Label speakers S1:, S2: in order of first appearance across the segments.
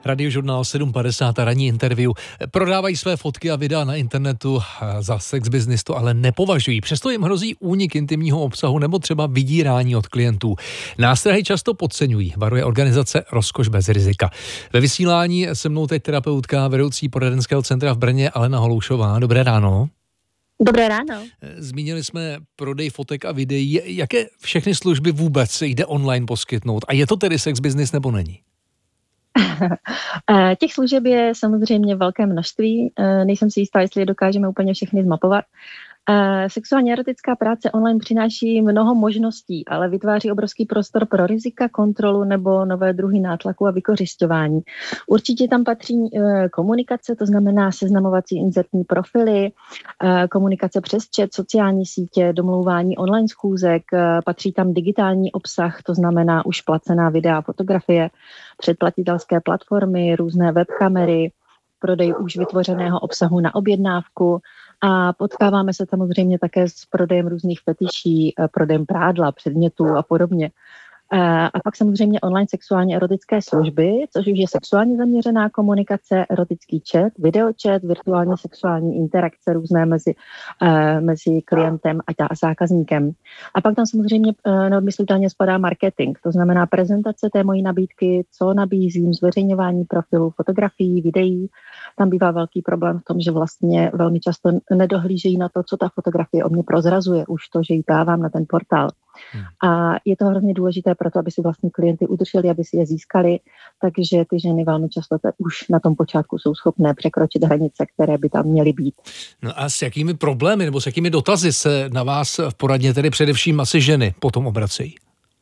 S1: Radiožurnál 750 a ranní interview. Prodávají své fotky a videa na internetu, za sex business to ale nepovažují. Přesto jim hrozí únik intimního obsahu nebo třeba vydírání od klientů. Nástrahy často podceňují, varuje organizace Rozkoš bez rizika. Ve vysílání se mnou teď terapeutka, vedoucí poradenského centra v Brně Alena Holoušová. Dobré ráno.
S2: Dobré ráno.
S1: Zmínili jsme prodej fotek a videí. Jaké všechny služby vůbec jde online poskytnout? A je to tedy sex business nebo není?
S2: Těch služeb je samozřejmě velké množství. Nejsem si jistá, jestli je dokážeme úplně všechny zmapovat. Sexuálně erotická práce online přináší mnoho možností, ale vytváří obrovský prostor pro rizika, kontrolu nebo nové druhy nátlaku a vykořisťování. Určitě tam patří komunikace, to znamená seznamovací inzertní profily, komunikace přes chat, sociální sítě, domlouvání online schůzek, patří tam digitální obsah, to znamená už placená videa a fotografie, předplatitelské platformy, různé webkamery, prodej už vytvořeného obsahu na objednávku a potkáváme se samozřejmě také s prodejem různých fetiší, prodejem prádla, předmětů a podobně. A pak samozřejmě online sexuálně erotické služby, což už je sexuálně zaměřená komunikace, erotický chat, videochat, virtuální sexuální interakce různé mezi klientem a zákazníkem. A pak tam samozřejmě neodmyslitelně spadá marketing, to znamená prezentace té mojí nabídky, co nabízím, zveřejňování profilů, fotografií, videí. Tam bývá velký problém v tom, že vlastně velmi často nedohlížejí na to, co ta fotografie o mě prozrazuje, už to, že ji dávám na ten portál. A je to hrozně důležité pro to, aby si vlastně klienty udrželi, aby si je získali, takže ty ženy velmi často už na tom počátku jsou schopné překročit hranice, které by tam měly být.
S1: No a s jakými problémy nebo s jakými dotazy se na vás v poradně tedy především asi ženy potom obracejí?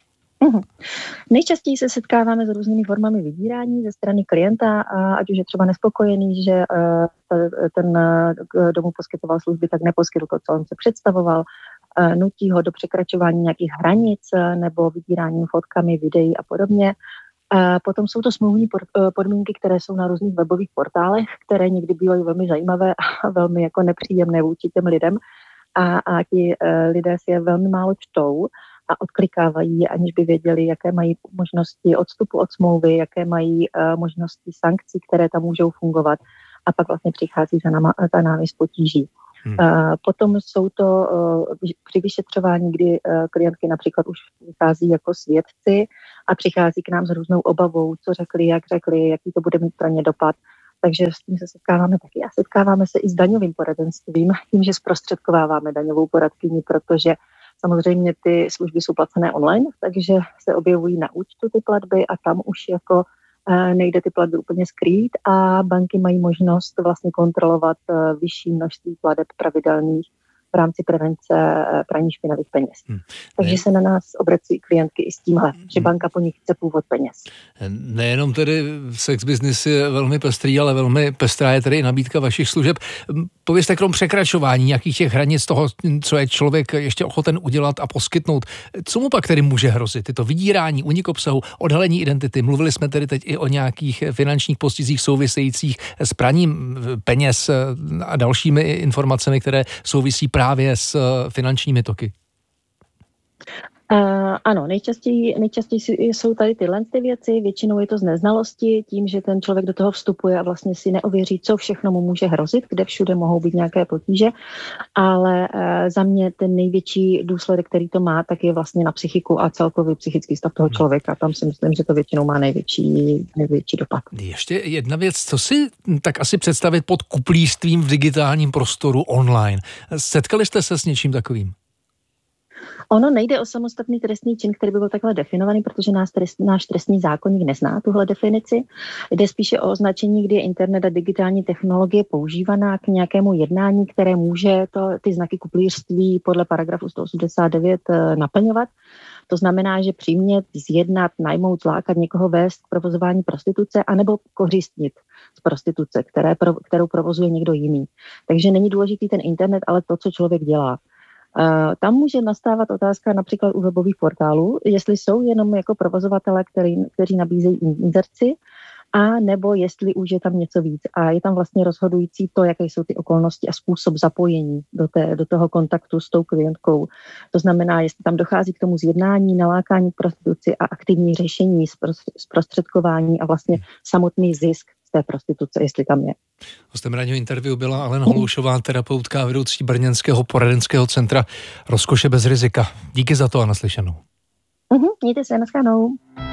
S2: Nejčastěji se setkáváme s různými formami vydírání ze strany klienta, ať už je třeba nespokojený, že ten, kdo mu poskytoval služby, tak neposkytl to, co on se představoval, nutí ho do překračování nějakých hranic nebo vydírání fotkami, videí a podobně. Potom jsou to smluvní podmínky, které jsou na různých webových portálech, které někdy bývají velmi zajímavé a velmi jako nepříjemné vůči těm lidem. A ti lidé si je velmi málo čtou a odklikávají, aniž by věděli, jaké mají možnosti odstupu od smlouvy, jaké mají možnosti sankcí, které tam můžou fungovat. A pak vlastně přichází za námi s potíží. Potom jsou to při vyšetřování, kdy klientky například už vychází jako svědci a přichází k nám s různou obavou, co řekli, jak řekli, jaký to bude mít pro ně dopad. Takže s tím se setkáváme taky. A setkáváme se i s daňovým poradenstvím, tím, že zprostředkováváme daňovou poradkyni, protože samozřejmě ty služby jsou placené online, takže se objevují na účtu ty platby a tam už jako nejde ty platby úplně skrýt a banky mají možnost vlastně kontrolovat vyšší množství plateb pravidelných v rámci prevence praní špinavých peněz. Takže se na nás obrací klientky i s tímhle, že banka po nich chce původ peněz.
S1: Nejenom tedy sex business je velmi pestrý, ale velmi pestrá je tedy i nabídka vašich služeb. Povězte krom překračování nějakých těch hranic toho, co je člověk ještě ochoten udělat a poskytnout. Co mu pak tedy může hrozit? Tyto vydírání, únik obsahu, odhalení identity. Mluvili jsme tedy teď i o nějakých finančních postizích souvisejících s praním peněz a dalšími informacemi, které souvisí právě s finančními toky.
S2: Ano, nejčastěji jsou tady tyhle ty věci, většinou je to z neznalosti, tím, že ten člověk do toho vstupuje a vlastně si neověří, co všechno mu může hrozit, kde všude mohou být nějaké potíže, ale za mě ten největší důsledek, který to má, tak je vlastně na psychiku a celkový psychický stav toho člověka. Tam si myslím, že to většinou má největší dopad.
S1: Ještě jedna věc, co si tak asi představit pod kuplířstvím v digitálním prostoru online. Setkali jste se s něčím takovým?
S2: Ono nejde o samostatný trestný čin, který by byl takhle definovaný, protože náš trestní zákoník nezná tuhle definici. Jde spíše o označení, kdy je internet a digitální technologie používaná k nějakému jednání, které může ty znaky kuplířství podle paragrafu 189 naplňovat. To znamená, že přimět, zjednat, najmout, zlákat někoho vést k provozování prostituce anebo kořistnit z prostituce, kterou provozuje někdo jiný. Takže není důležitý ten internet, ale to, co člověk dělá. Tam může nastávat otázka například u webových portálů, jestli jsou jenom jako provozovatele, kteří nabízejí inzerci, a nebo jestli už je tam něco víc. A je tam vlastně rozhodující to, jaké jsou ty okolnosti a způsob zapojení do toho kontaktu s tou klientkou. To znamená, jestli tam dochází k tomu zjednání, nalákání k prostituci a aktivní řešení, zprostředkování a vlastně samotný zisk z té prostituce, jestli tam je.
S1: Hostem ranního interview byla Alena Holoušová, terapeutka a vedoucí brněnského poradenského centra Rozkoše bez rizika. Díky za to a naslyšenou.
S2: Mějte se, nashledanou.